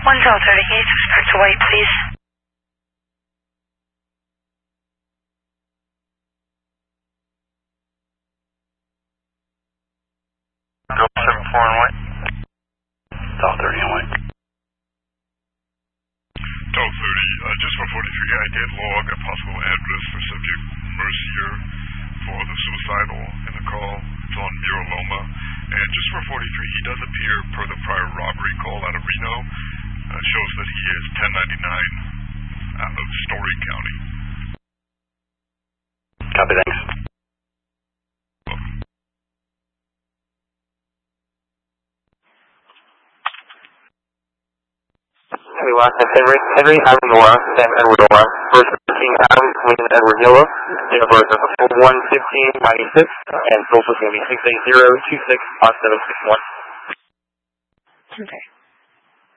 1 South 30, can you suspect to white, please? Go 74 and white. South 30 and white. South 30, just for 43, I did log a possible address for subject Mercier for the suicidal in the call. It's on Mira Loma. And just for 43, he does appear per the prior robbery call out of Reno. Shows that he is 1099 out of Story County. Copy, thanks. Henry Watson, Henry, I'm Nora, Sam Edward Nora, first 13 Adam, William Edward Hilo, date of birth is 1/15/96, and social is going to be 680265761. Okay.